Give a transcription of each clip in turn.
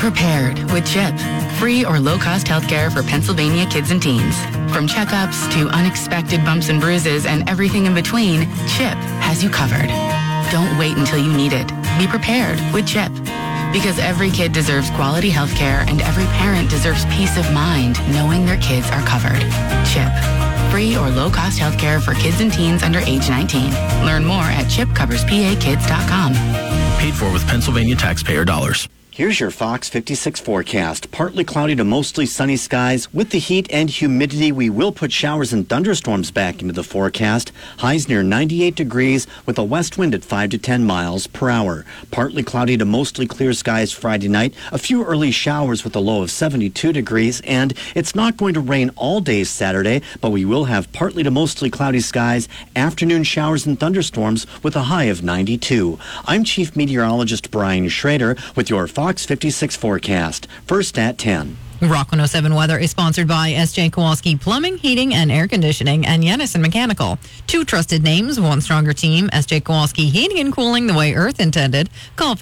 prepared with CHIP, free or low-cost healthcare for Pennsylvania kids and teens. From checkups to unexpected bumps and bruises and everything in between, CHIP has you covered. Don't wait until you need it. Be prepared with CHIP. Because every kid deserves quality healthcare and every parent deserves peace of mind knowing their kids are covered. CHIP. Free or low-cost healthcare for kids and teens under age 19. Learn more at chipcoverspakids.com. Paid for with Pennsylvania taxpayer dollars. Here's your Fox 56 forecast. Partly cloudy to mostly sunny skies. With the heat and humidity, we will put showers and thunderstorms back into the forecast. Highs near 98 degrees with a west wind at 5 to 10 miles per hour. Partly cloudy to mostly clear skies Friday night. A few early showers with a low of 72 degrees. And it's not going to rain all day Saturday, but we will have partly to mostly cloudy skies, afternoon showers and thunderstorms with a high of 92. I'm Chief Meteorologist Brian Schrader with your Fox 56 forecast. First at 10. Rock 107 weather is sponsored by S.J. Kowalski Plumbing, Heating, and Air Conditioning, and Yenison Mechanical. Two trusted names, one stronger team. S.J. Kowalski Heating and Cooling the way Earth intended. Call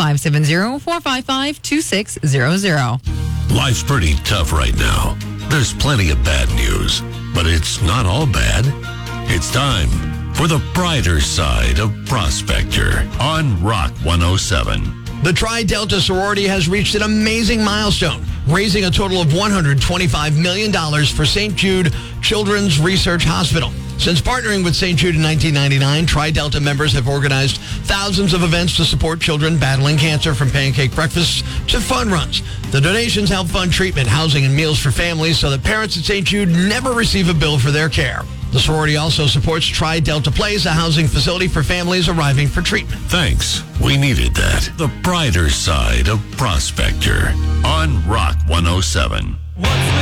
570-455-2600. Life's pretty tough right now. There's plenty of bad news, but it's not all bad. It's time for the brighter side of Prospector on Rock 107. The Tri-Delta sorority has reached an amazing milestone, raising a total of $125 million for St. Jude Children's Research Hospital. Since partnering with St. Jude in 1999, Tri-Delta members have organized thousands of events to support children battling cancer, from pancake breakfasts to fun runs. The donations help fund treatment, housing, and meals for families so that parents at St. Jude never receive a bill for their care. The sorority also supports Tri-Delta Place, a housing facility for families arriving for treatment. Thanks. We needed that. The brighter side of Prospector on Rock 107.